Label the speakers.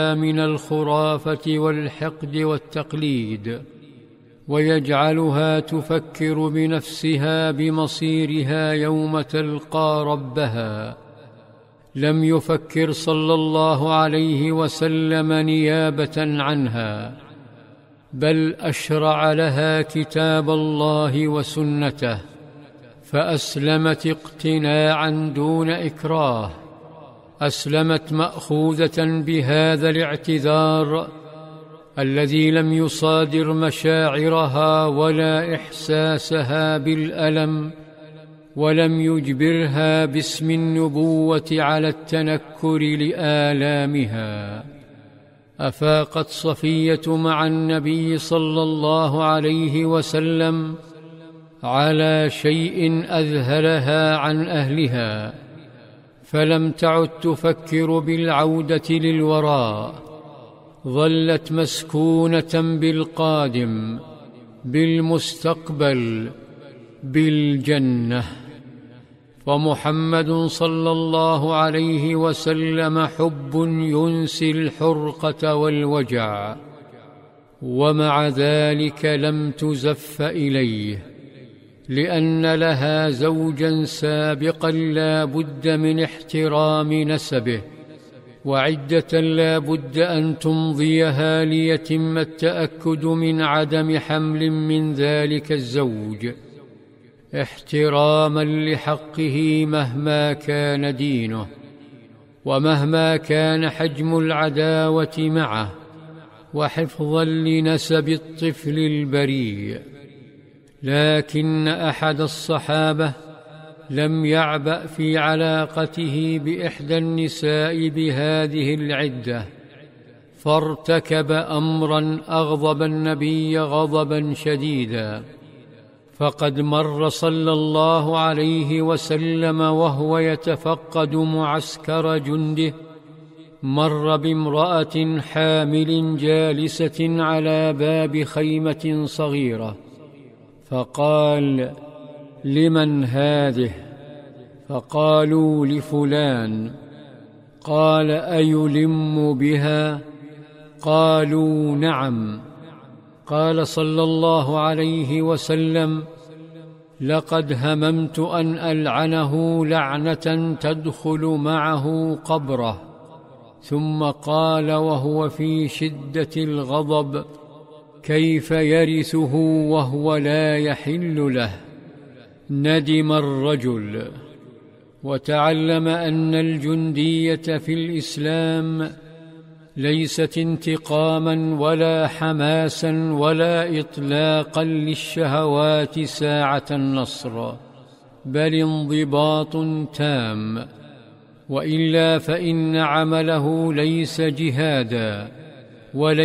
Speaker 1: من الخرافة والحقد والتقليد، ويجعلها تفكر بنفسها بمصيرها يوم تلقى ربها. لم يفكر صلى الله عليه وسلم نيابة عنها، بل أشرع لها كتاب الله وسنته، فأسلمت اقتناعا دون إكراه، أسلمت مأخوذة بهذا الاعتذار الذي لم يصادر مشاعرها ولا إحساسها بالألم، ولم يجبرها باسم النبوة على التنكر لآلامها. أفاقت صفية مع النبي صلى الله عليه وسلم على شيء أذهلها عن أهلها، فلم تعد تفكر بالعودة للوراء، ظلت مسكونة بالقادم، بالمستقبل، بالجنة. فمحمد صلى الله عليه وسلم حب ينسي الحرقة والوجع، ومع ذلك لم تزف إليه، لأن لها زوجا سابقا لا بد من احترام نسبه، وعدة لا بد أن تمضيها ليتم التأكد من عدم حمل من ذلك الزوج، احتراما لحقه مهما كان دينه، ومهما كان حجم العداوة معه، وحفظا لنسب الطفل البريء. لكن أحد الصحابة لم يعبأ في علاقته بإحدى النساء بهذه العدة، فارتكب أمرا أغضب النبي غضبا شديدا. فقد مر صلى الله عليه وسلم وهو يتفقد معسكر جنده، مر بامرأة حامل جالسة على باب خيمة صغيرة، فقال: لمن هذه؟ فقالوا: لفلان. قال: أيلم بها؟ قالوا: نعم. قال صلى الله عليه وسلم: لقد هممت أن ألعنه لعنة تدخل معه قبره. ثم قال وهو في شدة الغضب: كيف يرثه وهو لا يحل له؟ ندم الرجل، وتعلم أن الجندية في الإسلام ليست انتقاما ولا حماسا ولا إطلاقا للشهوات ساعة النصر، بل انضباط تام، وإلا فإن عمله ليس جهادا